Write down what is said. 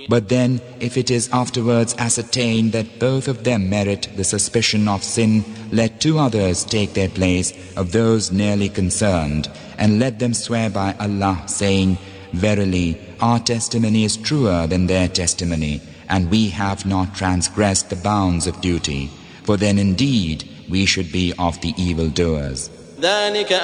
But then, if it is afterwards ascertained that both of them merit the suspicion of sin, let two others take their place of those nearly concerned, and let them swear by Allah, saying, Verily, our testimony is truer than their testimony, and we have not transgressed the bounds of duty. For then indeed we should be of the evildoers. ذلك